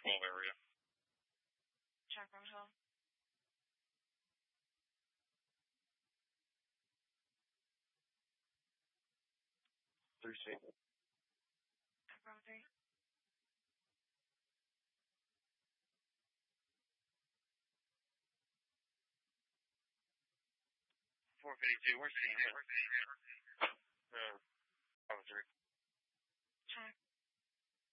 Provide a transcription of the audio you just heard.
12 area. Chapel Hill. 3C. From 3. 452, we're seeing it. 3.